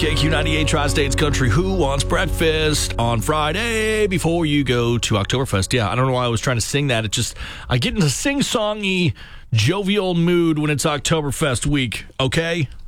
KQ98 Tri-States Country. Who wants breakfast on Friday before you go to Oktoberfest? Yeah, I don't know why I was trying to sing that. I get in a sing-songy, jovial mood when it's Oktoberfest week, okay?